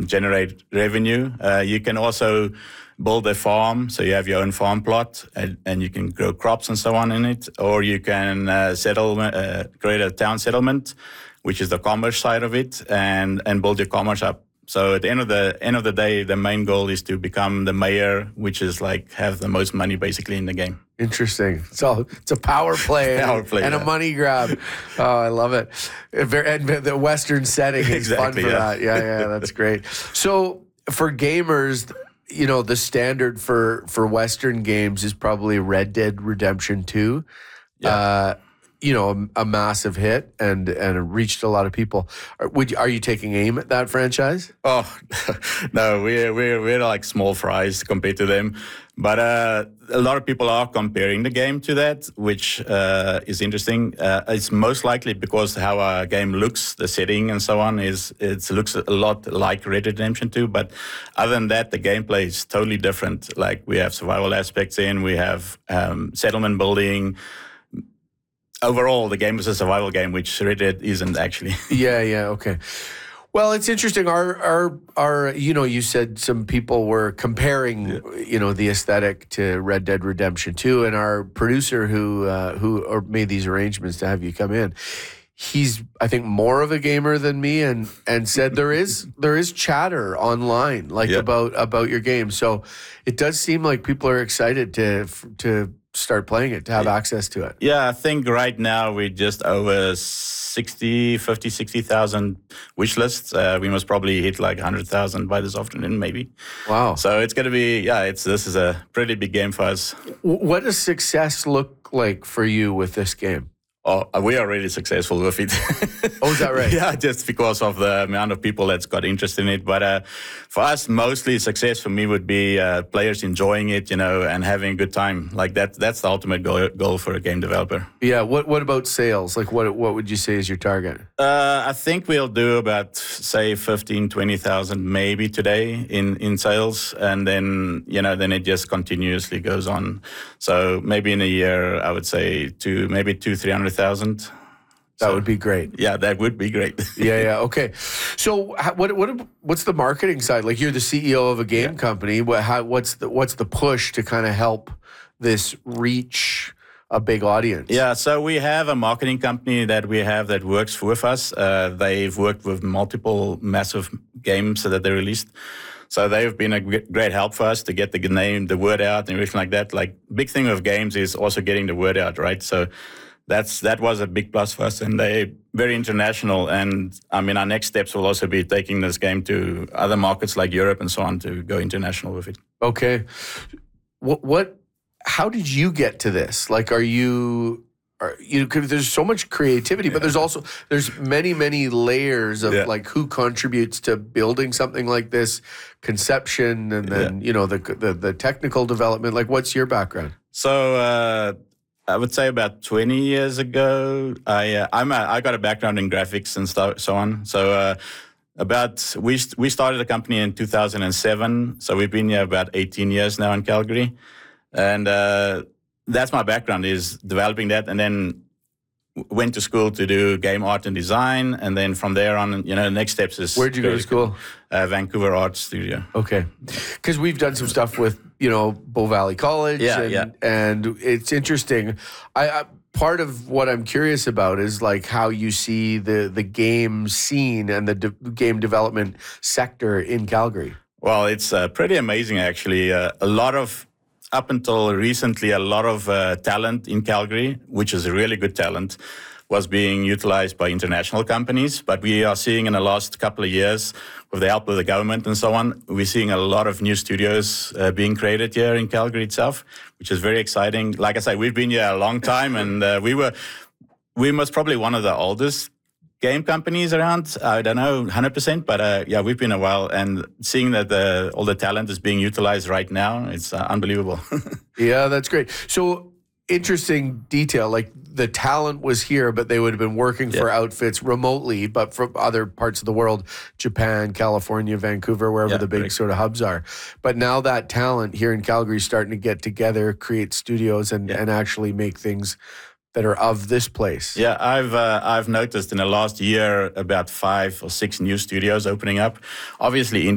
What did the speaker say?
generate revenue. You can also build a farm, so you have your own farm plot, and you can grow crops and so on in it, or you can create a town settlement, which is the commerce side of it, and build your commerce up. So at the end of the day, the main goal is to become the mayor, which is like have the most money basically in the game. Interesting. So it's a power play, and a money grab. Oh, I love it. And the Western setting is fun for that. Yeah, that's great. So for gamers, you know, the standard for Western games is probably Red Dead Redemption 2. Yeah. You know, a massive hit and it reached a lot of people. Are you taking aim at that franchise? Oh, no, we're like small fries compared to them. But a lot of people are comparing the game to that, which is interesting. It's most likely because how our game looks, the setting and so on, it looks a lot like Red Dead Redemption 2. But other than that, the gameplay is totally different. Like we have survival aspects we have settlement building. Overall, the game is a survival game, which Red Dead isn't actually. Yeah, okay. Well, it's interesting. Our you know, you said some people were comparing, you know, the aesthetic to Red Dead Redemption 2, and our producer who made these arrangements to have you come in, he's, I think, more of a gamer than me, and said there is chatter online about your game. So it does seem like people are excited to start playing it, to have access to it. Yeah, I think right now we're just over 60,000 wish lists. We must probably hit like 100,000 by this afternoon, maybe. Wow. So it's going to be, this is a pretty big game for us. What does success look like for you with this game? Oh, we are really successful with it. Oh, is that right? Yeah, just because of the amount of people that's got interested in it. But for us, mostly success for me would be players enjoying it, you know, and having a good time. Like that's the ultimate goal for a game developer. Yeah. What about sales? Like what would you say is your target? I think we'll do about, say, 15,000, 20,000 maybe today in sales. And then, you know, then it just continuously goes on. So maybe in a year, I would say maybe 300,000. That would be great. Yeah, that would be great. Yeah. Okay. So, what's the marketing side? Like, you're the CEO of a game company. What's the push to kind of help this reach a big audience? Yeah. So we have a marketing company that works with us. They've worked with multiple massive games that they released. So they've been a great help for us to get the word out and everything like that. Like, big thing with games is also getting the word out, right? So that was a big plus for us, and they're very international. And I mean, our next steps will also be taking this game to other markets like Europe and so on to go international with it. Okay. How did you get to this? Like, there's so much creativity, but there's many layers of like who contributes to building something like this, conception, and then you know the technical development. Like, what's your background? So I would say about 20 years ago, I got a background in graphics and so on. So we started a company in 2007. So we've been here about 18 years now in Calgary, and that's my background, is developing that, and then went to school to do game art and design, and then from there on, you know, the next steps is... Where'd you go to school? Vancouver Art Studio. Okay. Because we've done some stuff with, you know, Bow Valley College. And it's interesting. I part of what I'm curious about is like how you see the game scene and the game development sector in Calgary. Well, it's pretty amazing, actually. Up until recently, a lot of talent in Calgary, which is really good talent, was being utilized by international companies. But we are seeing in the last couple of years, with the help of the government and so on, we're seeing a lot of new studios being created here in Calgary itself, which is very exciting. Like I say, we've been here a long time, and we must probably one of the oldest game companies around. I don't know 100%, but we've been a while, and seeing that all the talent is being utilized right now, it's unbelievable. Yeah, that's great. So, interesting detail, like the talent was here, but they would have been working for outfits remotely, but from other parts of the world, Japan, California, Vancouver, wherever the big sort of hubs are. But now that talent here in Calgary is starting to get together, create studios, and actually make things that are of this place. Yeah, I've noticed in the last year about 5 or 6 new studios opening up. Obviously,